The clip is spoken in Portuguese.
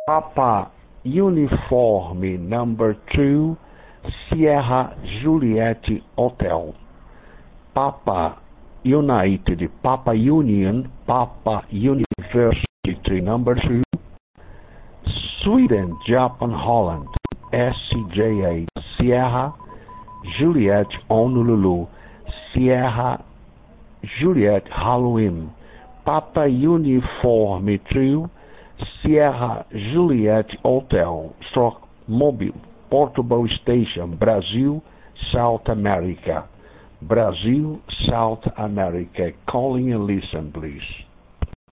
Papa Uniforme number 2, Sierra Juliet Hotel. Papa United, Papa Union, Papa University number 2, Sweden, Japan, Holland, SCJA, Sierra Juliet Honolulu, Sierra Juliet Halloween, Papa Uniforme 2, Sierra Juliet Hotel, Stroke Mobile, Portable Station, Brazil, South America. Brazil, South America. Calling and listen, please.